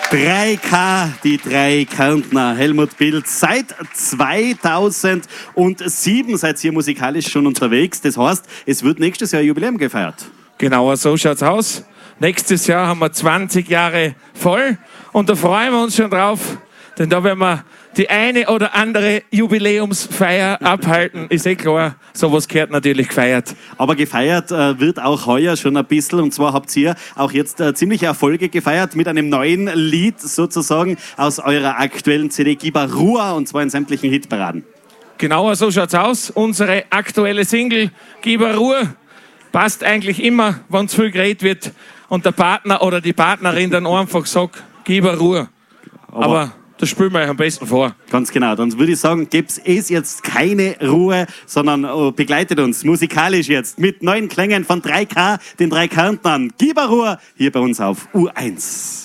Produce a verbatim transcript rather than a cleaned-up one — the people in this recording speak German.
drei K, die drei Kärntner, Helmut Pilz. Seit zweitausendsieben seid ihr musikalisch schon unterwegs. Das heißt, es wird nächstes Jahr Jubiläum gefeiert. Genau, so schaut's aus. Nächstes Jahr haben wir zwanzig Jahre voll und da freuen wir uns schon drauf, denn da werden wir die eine oder andere Jubiläumsfeier abhalten. Ist eh klar, sowas gehört natürlich gefeiert. Aber gefeiert äh, wird auch heuer schon ein bisschen. Und zwar habt ihr auch jetzt äh, ziemliche Erfolge gefeiert mit einem neuen Lied sozusagen aus eurer aktuellen C D Gib a Ruhe, und zwar in sämtlichen Hitparaden. Genau, so schaut's aus. Unsere aktuelle Single Gib a Ruhe passt eigentlich immer, wenn zu viel geredet wird und der Partner oder die Partnerin dann einfach sagt, Gib a Ruhe. Aber, Aber das spielen wir euch am besten vor. Ganz genau. Dann würde ich sagen, gebt es jetzt keine Ruhe, sondern oh, begleitet uns musikalisch jetzt mit neuen Klängen von drei K, den drei Kärntnern. Gib a Ruhe, hier bei uns auf U eins.